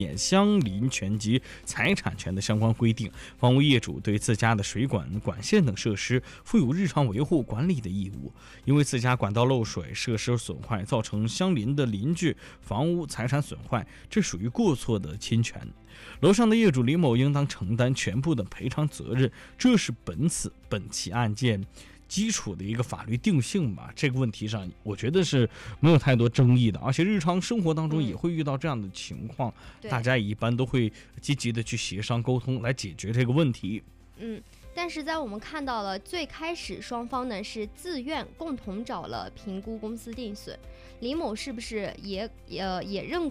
相邻权及财产权的相关规定，房屋业主对自家的水管、管线等设施负有日常维护管理的义务。因为自家管道漏水、设施损坏，造成相邻的邻居房屋财产损坏，这属于过错的侵权。楼上的业主李某应当承担全部的赔偿责任，这是本起案件基础的一个法律定性吧。这个问题上我觉得是没有太多争议的，而且日常生活当中也会遇到这样的情况，大家一般都会积极的去协商沟通来解决这个问题。 但是在我们看到了最开始双方呢是自愿共同找了评估公司定损，李某是不是也认可